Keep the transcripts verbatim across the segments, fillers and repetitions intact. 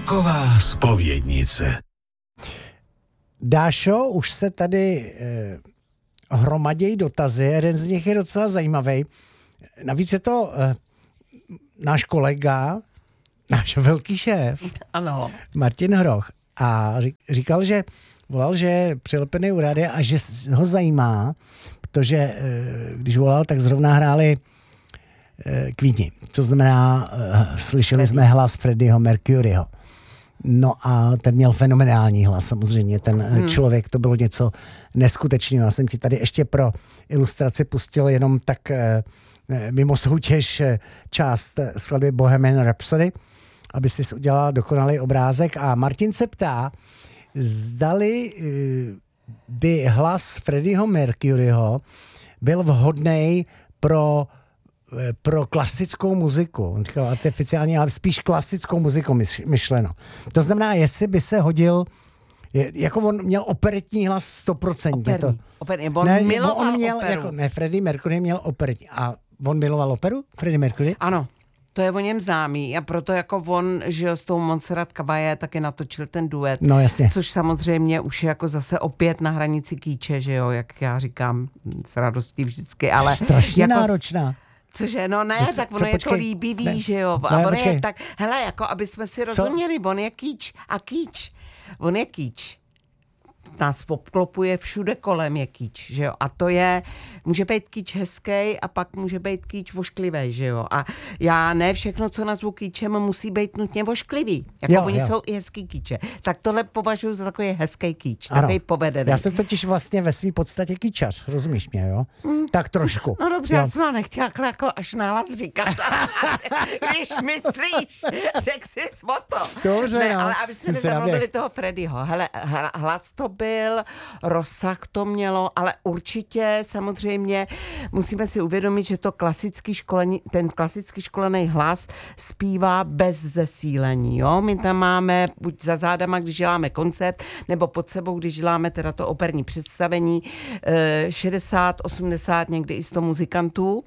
Taková zpovědnice. Dášo, už se tady eh, hromadějí dotazy, jeden z nich je docela zajímavý. Navíc je to eh, náš kolega, náš velký šéf, ano. Martin Hroch. A říkal, že volal, že je přilepený u rádia a že ho zajímá, protože eh, když volal, tak zrovna hráli eh, Queeni. To znamená, eh, slyšeli Freddy. jsme hlas Freddieho Mercuryho. No a ten měl fenomenální hlas, samozřejmě, ten hmm. člověk, to bylo něco neskutečného. Já jsem ti tady ještě pro ilustraci pustil jenom tak eh, mimo soutěž eh, část skladby Bohemian Rhapsody, aby si udělala dokonalý obrázek. A Martin se ptá, zdali eh, by hlas Freddieho Mercuryho byl vhodný pro pro klasickou muziku. On říkal artificiální, ale spíš klasickou muziku myšleno. To znamená, jestli by se hodil, jako on měl operetní hlas sto procent. Operní. To, Operní. On ne, miloval on měl, operu. jako, ne, Freddie Mercury měl operetní. A on miloval operu? Freddie Mercury? Ano. To je o něm známý a proto jako on, že s tou Montserrat Caballé taky natočil ten duet. No jasně. Což samozřejmě už je jako zase opět na hranici kýče, že jo, jak já říkám s radostí vždycky, ale strašně jako náročná. Cože, no ne, co, tak ono co, je počkej, to líbivý, ne, že jo. A ne, on počkej. je tak, hele, jako aby jsme si rozuměli, co? On je kýč a kýč. On je kýč. Nás obklopuje všude kolem je kýč, že jo. A to je, může být kýč hezký a pak může být kýč vošklivý, že jo. A já ne všechno, co nazvu kýčem, musí být nutně vošklivý. Jako jo, oni jo. jsou i hezký kýče. Tak tohle považuji za takový hezký kýč, takový povedený. Já jsem totiž vlastně ve své podstatě kýčař, rozumíš mě, jo? Mm. Tak trošku. No dobře, jo. já jsem vám nechtěla jako až nahlas říkat. Když myslíš, řek si svoto. Dobře, ne, no. ale aby jsme nezamluvili toho Freddyho. Hele, hlas to byl, rozsah to mělo, ale určitě samozřejmě musíme si uvědomit, že to klasický školení, ten klasický školený hlas zpívá bez zesílení, jo? My tam máme buď za zádama, když děláme koncert, nebo pod sebou, když děláme teda to operní představení, šedesát, osmdesát, někdy i sto muzikantů.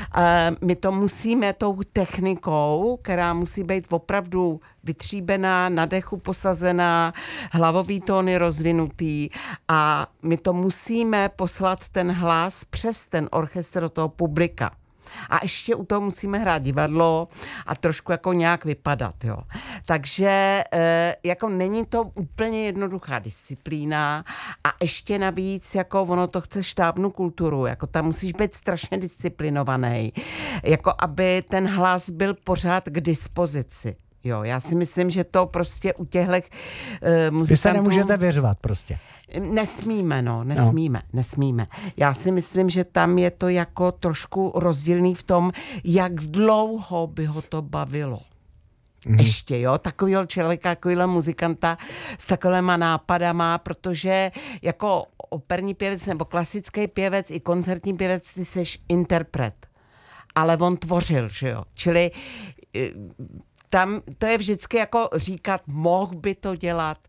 My to musíme tou technikou, která musí být opravdu vytříbená, na dechu posazená, hlavový tóny rozvinutý a my to musíme poslat ten hlas přes ten orchestr do toho publika. A ještě u toho musíme hrát divadlo a trošku jako nějak vypadat, jo. Takže e, jako není to úplně jednoduchá disciplína a ještě navíc jako ono to chce štábnu kulturu, jako tam musíš být strašně disciplinovaný, jako aby ten hlas byl pořád k dispozici. Jo, já si myslím, že to prostě u těchto uh, muzikantů... Vy se nemůžete vyřvat prostě. Nesmíme, no, nesmíme, no. nesmíme. Já si myslím, že tam je to jako trošku rozdílný v tom, jak dlouho by ho to bavilo. Mm. Ještě, jo, takovýho člověka, takovýhle muzikanta s takovýma nápadama, protože jako operní pěvec nebo klasický pěvec i koncertní pěvec, ty seš interpret. Ale on tvořil, že jo. Čili tam to je vždycky jako říkat, mohl by to dělat,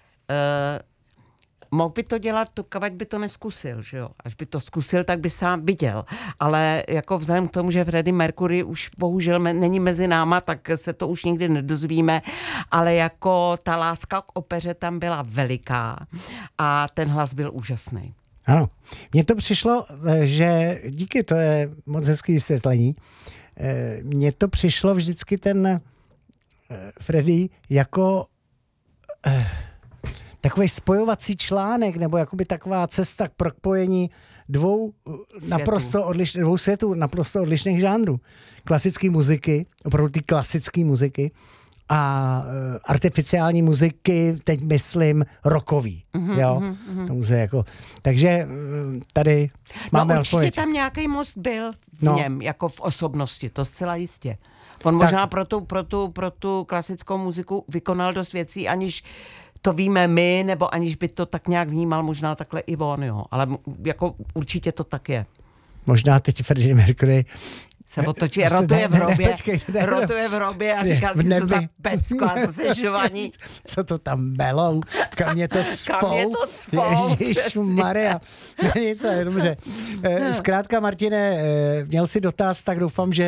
uh, mohl by to dělat, to kavať by to neskusil, že jo. Až by to zkusil, tak by sám viděl. Ale jako vzhledem k tomu, že Freddie Mercury už bohužel me, není mezi náma, tak se to už nikdy nedozvíme, ale jako ta láska k opeře tam byla veliká a ten hlas byl úžasný. Ano. Mně to přišlo, že díky, to je moc hezký vysvětlení, mně to přišlo vždycky ten Freddie jako eh, takový spojovací článek nebo jakoby taková cesta k propojení dvou světů. naprosto odlišných dvou světů, naprosto odlišných žánrů. Klasické muziky, opravdu ty klasické muziky a uh, artificiální muziky, teď myslím rockový, mm-hmm, jo. Mm-hmm. Tomu se jako, takže uh, tady máme no, určitě odpověď. Tam nějaký most byl v no. něm, jako v osobnosti, to zcela jistě. On možná pro tu, pro, tu, pro tu klasickou muziku vykonal dost věcí, aniž to víme my, nebo aniž by to tak nějak vnímal, možná takhle i on, jo. Ale jako určitě to tak je. Možná teď Freddie Mercury se otočí, rotuje v hrobě, rotuje v hrobě a říká si, co ta pecko a zase žvaní. Co to tam melou, kam mě to cpou. Kam mě to cpou. Ježišmarja. Nic, dobře. Zkrátka, Martine, měl si dotaz, tak doufám, že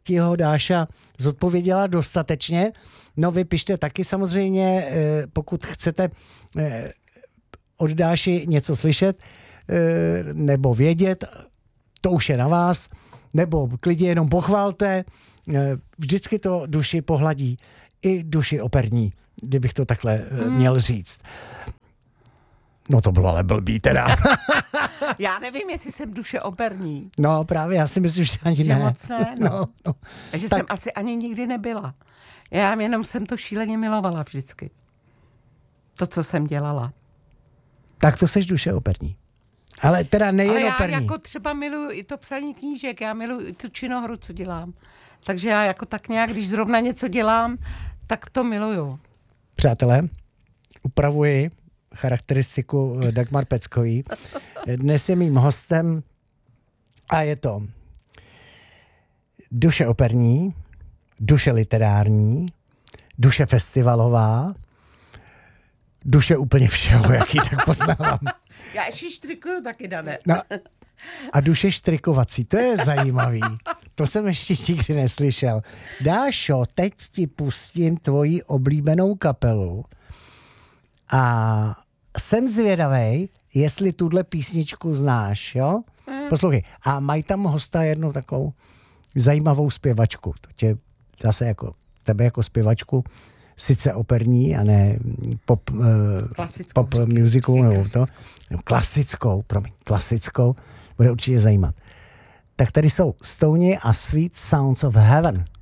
ti ho Dáša zodpověděla dostatečně. No vy pište taky samozřejmě, eh, pokud chcete eh, od Dáši něco slyšet eh, nebo vědět, to už je na vás, nebo klidně jenom pochvalte, eh, vždycky to duši pohladí, i duši operní, kdybych to takhle eh, měl říct. No to bylo ale blbý teda. Já nevím, jestli jsem duše operní. No právě, já si myslím, že ani Že ne. moc ne, no. no, no. Takže Tak- jsem asi ani nikdy nebyla. Já jenom jsem to šíleně milovala vždycky. To, co jsem dělala. Tak to seš duše operní. Ale teda nejen Ale já operní. jako třeba miluju i to psaní knížek, já miluju i tu činohru, co dělám. Takže já jako tak nějak, když zrovna něco dělám, tak to miluju. Přátelé, upravuji charakteristiku Dagmar Peckový. Dnes je mým hostem a je to duše operní, duše literární, duše festivalová, duše úplně všeho, jaký tak poznávám. Já ještě štrikuju taky, Dané. No, a duše štrikovací, to je zajímavý. To jsem ještě nikdy neslyšel. Dášo, teď ti pustím tvoji oblíbenou kapelu a jsem zvědavej, jestli tuhle písničku znáš, jo? Poslouchej, a mají tam hosta jednu takovou zajímavou zpěvačku. To tě zase jako, tebe jako zpěvačku, sice operní a ne pop, uh, Klasickou. pop musicu, nebo to, nebo klasickou, promiň, klasickou, bude určitě zajímat. Tak tady jsou Stony a Sweet Sounds of Heaven.